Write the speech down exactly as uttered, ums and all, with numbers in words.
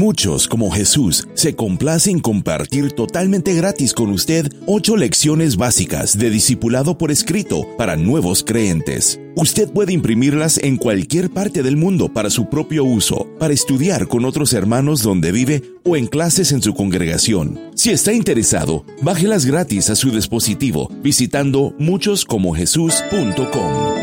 Muchos, como Jesús, se complace en compartir totalmente gratis con usted ocho lecciones básicas de discipulado por escrito para nuevos creyentes. Usted puede imprimirlas en cualquier parte del mundo para su propio uso, para estudiar con otros hermanos donde vive o en clases en su congregación. Si está interesado, bájelas gratis a su dispositivo visitando muchos como jesús punto com.